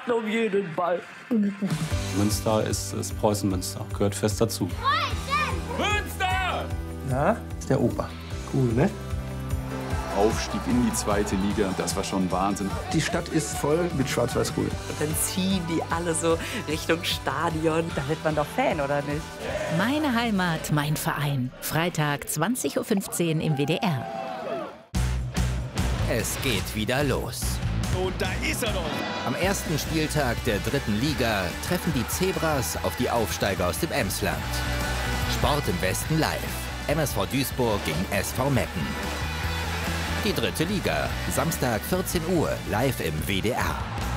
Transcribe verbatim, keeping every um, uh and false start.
warten um jeden Ball. Münster ist, ist Preußen-Münster, gehört fest dazu. Münster! Na, ist der Opa. Cool, ne? Aufstieg in die zweite Liga, das war schon Wahnsinn. Die Stadt ist voll mit Schwarz-Weiß-Grün. Und dann ziehen die alle so Richtung Stadion. Da wird man doch Fan, oder nicht? Meine Heimat, mein Verein. Freitag zwanzig Uhr fünfzehn im W D R. Es geht wieder los. Und da ist er noch. Am ersten Spieltag der dritten Liga treffen die Zebras auf die Aufsteiger aus dem Emsland. Sport im Westen live. M S V Duisburg gegen S V Meppen. Die dritte Liga, Samstag vierzehn Uhr, live im W D R.